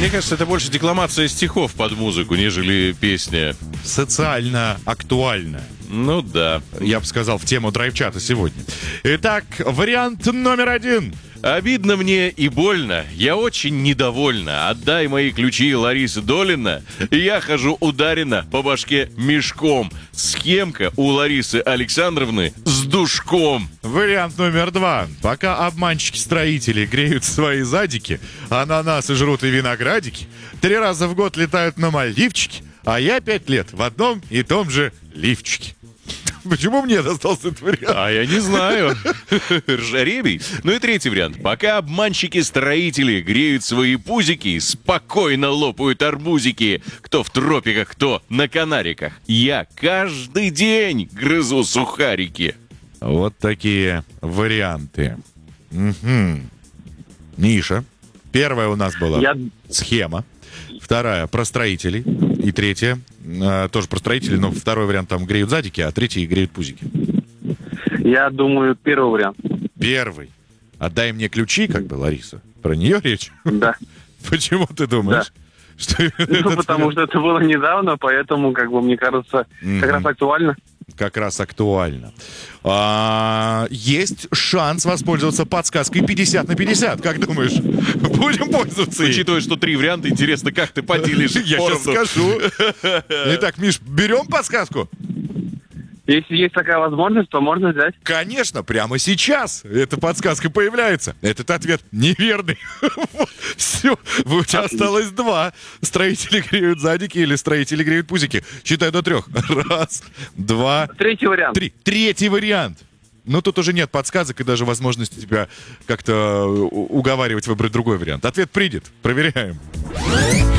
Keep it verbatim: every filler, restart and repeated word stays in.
Мне кажется, это больше декламация стихов под музыку, нежели песня. Социально актуальная. Ну да. Я бы сказал, в тему драйв-чата сегодня. Итак, вариант номер один. Обидно мне и больно, я очень недовольна. Отдай мои ключи Ларисе Долина, и я хожу ударена по башке мешком. Схемка у Ларисы Александровны с душком. Вариант номер два. Пока обманщики-строители греют свои задики, ананасы жрут и виноградики, три раза в год летают на Мальдивчики, а я пять лет в одном и том же лифчике. Почему мне достался этот вариант? А я не знаю. Ржаребий. Ну и третий вариант. Пока обманщики-строители греют свои пузики, спокойно лопают арбузики. Кто в тропиках, кто на Канариках. Я каждый день грызу сухарики. Вот такие варианты. Угу. Миша. Первая у нас была Я... схема. Вторая про строителей. И третья э, тоже про строителей, но второй вариант там греют задики, а третий греют пузики. Я думаю, первый вариант. Первый. Отдай мне ключи, как бы, Лариса. Про нее речь? Да. Почему ты думаешь? Да. Что Ну, потому что это было недавно, поэтому, как бы, мне кажется, как раз актуально. Как раз актуально. А, есть шанс воспользоваться подсказкой пятьдесят на пятьдесят. Как думаешь? Будем пользоваться ей? Учитывая, что три варианта, интересно, как ты поделишь? Я сейчас скажу. Итак, Миш, берем подсказку? Если есть такая возможность, то можно взять. Конечно, прямо сейчас эта подсказка появляется. Этот ответ неверный. Все, у тебя осталось два. Строители греют задики или строители греют пузики. Считай до трех. Раз, два, Третий вариант. три. Третий вариант. Но тут уже нет подсказок и даже возможности тебя как-то уговаривать выбрать другой вариант. Ответ принят. Проверяем.